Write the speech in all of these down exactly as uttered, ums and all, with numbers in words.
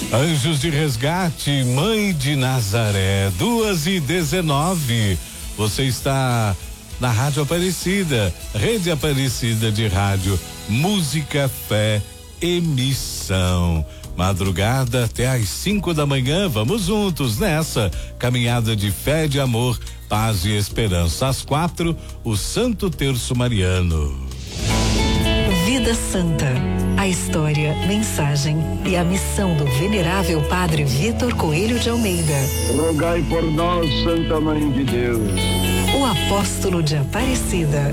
Anjos de Resgate, Mãe de Nazaré, duas e dezenove. Você está na Rádio Aparecida, Rede Aparecida de Rádio, música, fé, emissão. Madrugada até às cinco da manhã, vamos juntos nessa caminhada de fé, de amor, paz e esperança. Às quatro, o Santo Terço Mariano. Vida Santa, a história, mensagem e a missão do venerável Padre Vitor Coelho de Almeida. Rogai por nós, Santa Mãe de Deus. O apóstolo de Aparecida.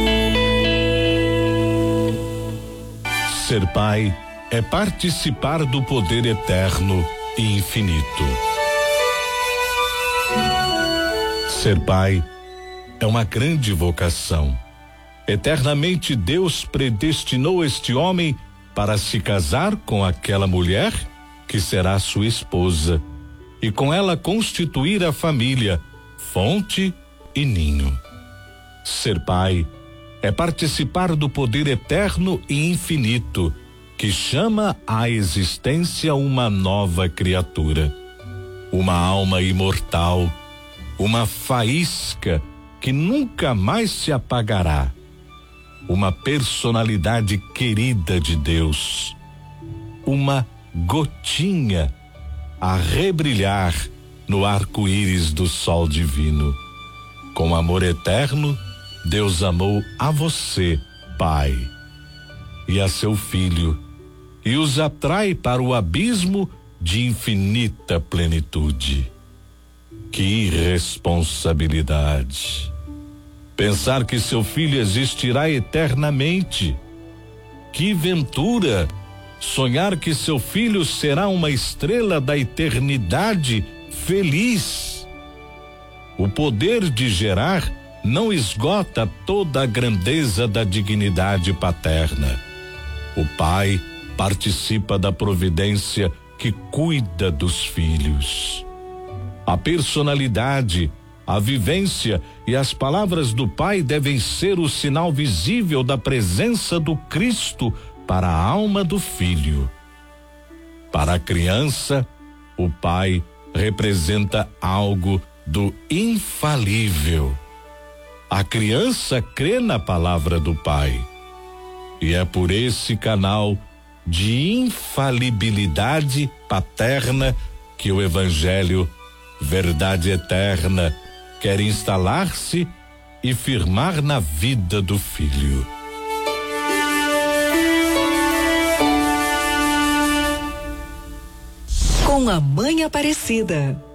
Ser pai é participar do poder eterno e infinito. Ser pai é uma grande vocação. Eternamente Deus predestinou este homem para se casar com aquela mulher que será sua esposa e com ela constituir a família, fonte e ninho. Ser pai é participar do poder eterno e infinito que chama à existência uma nova criatura, uma alma imortal, uma faísca que nunca mais se apagará, uma personalidade querida de Deus, uma gotinha a rebrilhar no arco-íris do sol divino. Com amor eterno, Deus amou a você, Pai, e a seu Filho, e os atrai para o abismo de infinita plenitude. Que responsabilidade! Pensar que seu filho existirá eternamente. Que ventura sonhar que seu filho será uma estrela da eternidade feliz. O poder de gerar não esgota toda a grandeza da dignidade paterna. O pai participa da providência que cuida dos filhos. A personalidade, a vivência e as palavras do pai devem ser o sinal visível da presença do Cristo para a alma do filho. Para a criança, o pai representa algo do infalível. A criança crê na palavra do pai. E é por esse canal de infalibilidade paterna que o Evangelho, verdade eterna, quer instalar-se e firmar na vida do filho. Com a Mãe Aparecida.